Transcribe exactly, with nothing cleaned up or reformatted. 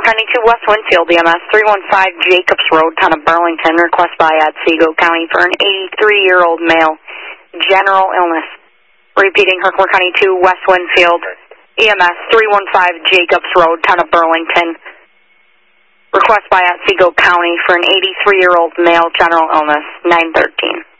Herkimer County two, West Winfield, E M S three one five Jacobs Road, town of Burlington. Request by Otsego County for an eighty-three-year-old male. General illness. Repeating, Herkimer County two, West Winfield, E M S three one five Jacobs Road, town of Burlington. Request by Otsego County for an eighty-three-year-old male. General illness. nine thirteen.